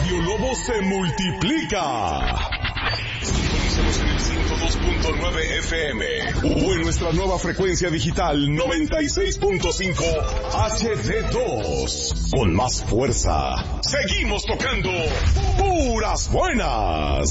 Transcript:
Radio Lobo se multiplica. Sintonízanos en el 102.9 FM o en nuestra nueva frecuencia digital 96.5 HD2. Con más fuerza, seguimos tocando puras buenas.